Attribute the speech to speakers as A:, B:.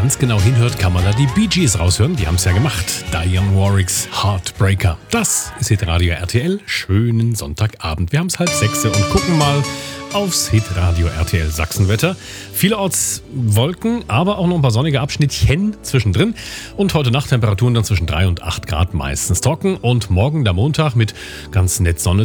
A: ganz genau hinhört, kann man da die Bee Gees raushören. Die haben es ja gemacht. Dionne Warwicks Heartbreaker. Das ist Hitradio RTL. Schönen Sonntagabend. Wir haben es 5:30 und gucken mal aufs Hitradio RTL Sachsenwetter. Vielerorts Wolken, aber auch noch ein paar sonnige Abschnittchen zwischendrin. Und heute Nacht Temperaturen dann zwischen 3 und 8 Grad, meistens trocken. Und morgen der Montag mit ganz nett Sonne.